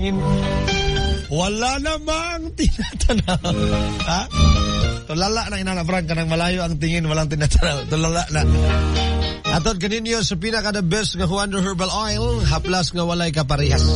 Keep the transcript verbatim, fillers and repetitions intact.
Wala namang tinatanaw. Ha? Tulala na inana Frank, kanang malayo ang tingin, walang tinatanaw. Tulala na. Atod kaninyo sa pinaka the best nga Juan Herbal Oil, haplas nga walay kaparehas.